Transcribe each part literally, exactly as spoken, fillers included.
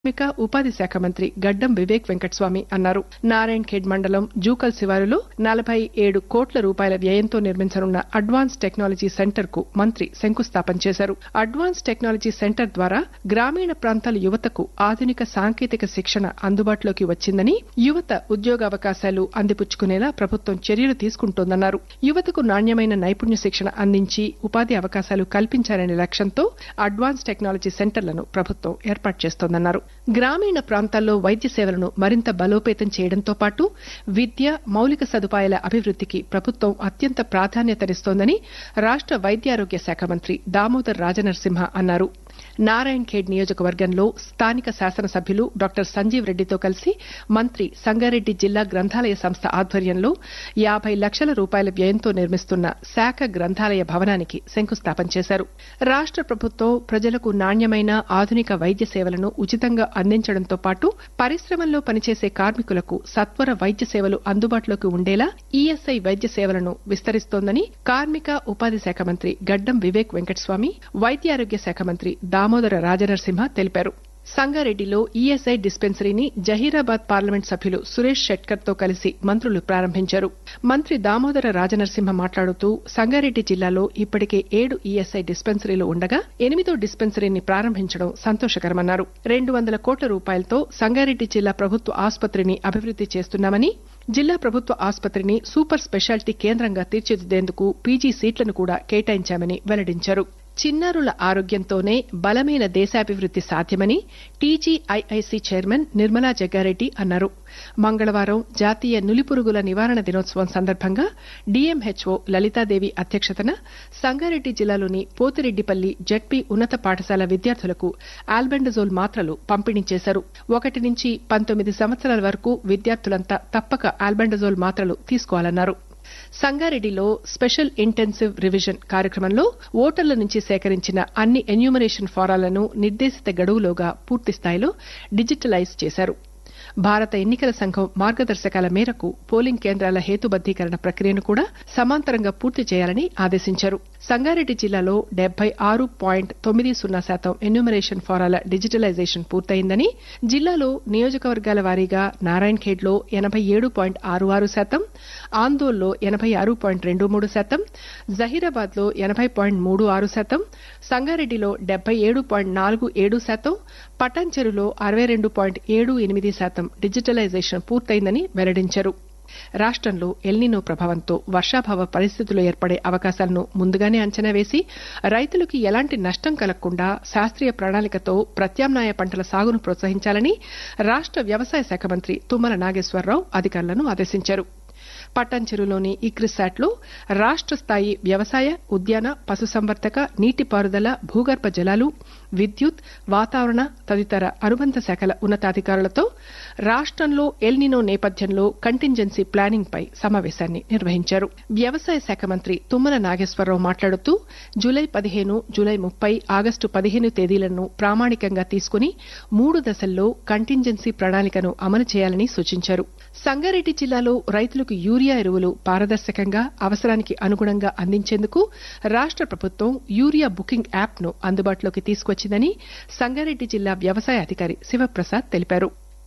కార్మిక ఉపాధి శాఖ మంత్రి గడ్డం వివేక్ వెంకటస్వామి అన్నారు. నారాయణ్ ఖేడ్ మండలం జూకల్ శివారులో నలభై ఏడు కోట్ల రూపాయల వ్యయంతో నిర్మించనున్న అడ్వాన్స్ టెక్నాలజీ సెంటర్ కు మంత్రి శంకుస్థాపన చేశారు. అడ్వాన్స్ టెక్నాలజీ సెంటర్ ద్వారా గ్రామీణ ప్రాంతాల యువతకు ఆధునిక సాంకేతిక శిక్షణ అందుబాటులోకి వచ్చిందని, యువత ఉద్యోగావకాశాలు అందిపుచ్చుకునేలా ప్రభుత్వం చర్యలు తీసుకుంటోందన్నారు. యువతకు నాణ్యమైన నైపుణ్య శిక్షణ అందించి ఉపాధి అవకాశాలు కల్పించాలనే లక్ష్యంతో అడ్వాన్స్ టెక్నాలజీ సెంటర్లను ప్రభుత్వం ఏర్పాటు చేస్తోందన్నారు. గ్రామీణ ప్రాంతాల్లో వైద్య సేవలను మరింత బలోపేతం చేయడంతో పాటు విద్య, మౌలిక సదుపాయాల అభివృద్దికి ప్రభుత్వం అత్యంత ప్రాధాన్యతనిస్తోందని రాష్ట వైద్యారోగ్య శాఖ మంత్రి దామోదర్ రాజనరసింహ అన్నారు. నారాయణ్ ఖేడ్ నియోజకవర్గంలో స్థానిక శాసనసభ్యులు డాక్టర్ సంజీవ్ రెడ్డితో కలిసి మంత్రి సంగారెడ్డి జిల్లా గ్రంథాలయ సంస్థ ఆధ్వర్యంలో యాబై లక్షల రూపాయల వ్యయంతో నిర్మిస్తున్న శాఖ గ్రంథాలయ భవనానికి శంకుస్థాపన చేశారు. రాష్ట ప్రభుత్వం ప్రజలకు నాణ్యమైన ఆధునిక వైద్య సేవలను ఉచితంగా అందించడంతో పాటు పరిశ్రమల్లో పనిచేసే కార్మికులకు సత్వర వైద్య సేవలు అందుబాటులోకి ఉండేలా ఈఎస్ఐ వైద్య సేవలను విస్తరిస్తోందని కార్మిక ఉపాధి శాఖ మంత్రి గడ్డం వివేక్ వెంకటస్వామి, వైద్యారోగ్య శాఖ మంత్రి దామోదర రాజనరసింహ తెలిపారు. సంగారెడ్డిలో ఈఎస్ఐ డిస్పెన్సరీని జహీరాబాద్ పార్లమెంట్ సభ్యులు సురేష్ షెట్కర్ తో కలిసి మంత్రులు ప్రారంభించారు. మంత్రి దామోదర రాజనరసింహ మాట్లాడుతూ సంగారెడ్డి జిల్లాలో ఇప్పటికే ఏడు ఈఎస్ఐ డిస్పెన్సరీలు ఉండగా ఎనిమిదో డిస్పెన్సరీని ప్రారంభించడం సంతోషకరమన్నారు. రెండు వందల కోట్ల రూపాయలతో సంగారెడ్డి జిల్లా ప్రభుత్వ ఆసుపత్రిని అభివృద్ది చేస్తున్నామని, జిల్లా ప్రభుత్వ ఆసుపత్రిని సూపర్ స్పెషాలిటీ కేంద్రంగా తీర్చిదిద్దేందుకు పీజీ సీట్లను కూడా కేటాయించామని వెల్లడించారు. చిన్నారుల ఆరోగ్యంతోనే బలమైన దేశాభివృద్ది సాధ్యమని టీజీఐఐసీ చైర్మన్ నిర్మలా జగ్గారెడ్డి అన్నారు. మంగళవారం జాతీయ నులిపురుగుల నివారణ దినోత్సవం సందర్భంగా డీఎంహెచ్ఓ లలితాదేవి అధ్యక్షతన సంగారెడ్డి జిల్లాలోని పోతిరెడ్డిపల్లి జెడ్పీ ఉన్నత పాఠశాల విద్యార్థులకు ఆల్బెండజోల్ మాత్రలు పంపిణీ చేశారు. ఒకటి నుంచి పంతొమ్మిది సంవత్సరాల వరకు విద్యార్థులంతా తప్పక ఆల్బెండజోల్ మాత్రలు తీసుకోవాలన్నారు. సంగారెడ్డిలో స్పెషల్ ఇంటెన్సివ్ రివిజన్ కార్యక్రమంలో ఓటర్ల నుంచి సేకరించిన అన్ని ఎన్యూమరేషన్ ఫారాలను నిర్దేశిత గడువులోగా పూర్తిస్థాయిలో డిజిటలైజ్ చేశారు. భారత ఎన్నికల సంఘం మార్గదర్శకాల మేరకు పోలింగ్ కేంద్రాల హేతుబద్దీకరణ ప్రక్రియను కూడా సమాంతరంగా పూర్తి చేయాలని ఆదేశించారు. సంగారెడ్డి జిల్లాలో డెబ్బై ఆరు పాయింట్ తొమ్మిది సున్నా శాతం ఎన్యూమరేషన్ ఫారాల డిజిటలైజేషన్ పూర్తయిందని, జిల్లాలో నియోజకవర్గాల వారీగా నారాయణ్ ఖేడ్లో ఎనబై ఏడు పాయింట్ ఆరు ఆరు శాతం, ఆందోల్లో ఎనబై ఆరు పాయింట్ రెండు మూడు శాతం, జహీరాబాద్ లో ఎనబై పాయింట్ మూడు ఆరు శాతం, సంగారెడ్డిలో డెబ్బై ఏడు పాయింట్ నాలుగు ఏడు శాతం, పటాన్చెరులో అరవై రెండు పాయింట్ ఏడు ఎనిమిది శాతం డిజిటలైజేషన్ పూర్తయిందని వెల్లడించారు. రాష్టంలో ఎల్నినో ప్రభావంతో వర్షాభావ పరిస్థితులు ఏర్పడే అవకాశాలను ముందుగానే అంచనా వేసి రైతులకు ఎలాంటి నష్టం కలగకుండా శాస్త్రీయ ప్రణాళికతో ప్రత్యామ్నాయ పంటల సాగును ప్రోత్సహించాలని రాష్ట వ్యవసాయ శాఖ మంత్రి తుమ్మల నాగేశ్వరరావు అధికారులను ఆదేశించారు. పటాన్చెరులోని ఇక్రిసాట్ లో రాష్ట స్థాయి వ్యవసాయ, ఉద్యాన, పశుసంవర్ధక, నీటిపారుదల, భూగర్భ జలాలు, విద్యుత్, వాతావరణ తదితర అనుబంధ శాఖల ఉన్నతాధికారులతో రాష్టంలో ఎల్నినో నేపథ్యంలో కంటింజెన్సీ ప్లానింగ్ పై సమావేశాన్ని నిర్వహించారు. వ్యవసాయ శాఖ మంత్రి తుమ్మల నాగేశ్వరరావు మాట్లాడుతూ జూలై పదిహేను, జూలై ముప్పై, ఆగస్టు పదిహేను తేదీలను ప్రామాణికంగా తీసుకుని మూడు దశల్లో కంటింజెన్సీ ప్రణాళికను అమలు చేయాలని సూచించారు. సంగారెడ్డి జిల్లాలో రైతులకు యూరియా ఎరువులు పారదర్శకంగా, అవసరానికి అనుగుణంగా అందించేందుకు రాష్ట ప్రభుత్వం యూరియా బుకింగ్ యాప్ ను అందుబాటులోకి తీసుకొచ్చిందని సంగారెడ్డి జిల్లా వ్యవసాయ అధికారి శివప్రసాద్ తెలిపారు.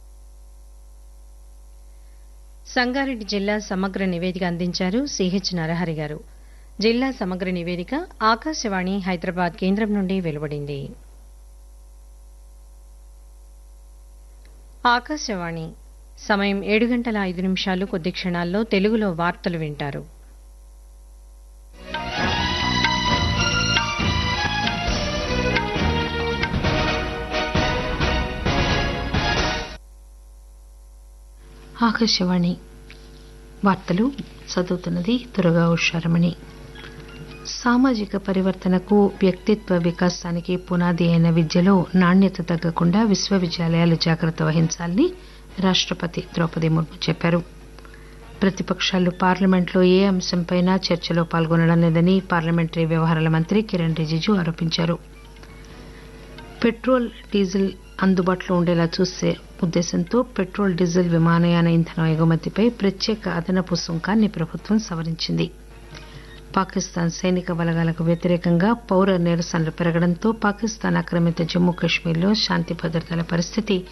సంగారెడ్డి జిల్లా సమగ్ర నివేదిక అందించారు సిహెచ్ నరహరి గారు. జిల్లా సమగ్ర నివేదిక ఆకాశవాణి హైదరాబాద్ కేంద్రం నుండి వెలువడింది. ఆకాశవాణి సమయం ఏడు గంటల ఐదు నిమిషాలు కొద్ది క్షణాల్లో తెలుగులో వార్తలు వింటారు. ఆకాశవాణి వార్తలు చదువుతున్నది దుర్గా ఉషారమణి. సామాజిక పరివర్తనకు, వ్యక్తిత్వ వికాసానికి పునాది అయిన విద్యలో నాణ్యత తగ్గకుండా విశ్వవిద్యాలయాలు జాగ్రత్త వహించాలని రాష్టపతి ద్రౌపది ముర్ము చెప్పారు. ప్రతిపక్షాలు పార్లమెంట్లో ఏ అంశంపైనా చర్చలో పాల్గొనడం లేదని పార్లమెంటరీ వ్యవహారాల మంత్రి కిరణ్ రిజిజు ఆరోపించారు. పెట్రోల్, డీజిల్ అందుబాటులో ఉండేలా చూసే ఉద్దేశంతో పెట్రోల్, డీజిల్, విమానయాన ఇంధనం ఎగుమతిపై ప్రత్యేక అదనపు సుంకాన్ని ప్రభుత్వం సవరించింది. పాకిస్తాన్ సైనిక బలగాలకు వ్యతిరేకంగా పౌర నిరసనలు పెరగడంతో పాకిస్తాన్ ఆక్రమిత జమ్మూ కశ్మీర్లో శాంతి భద్రతల పరిస్థితి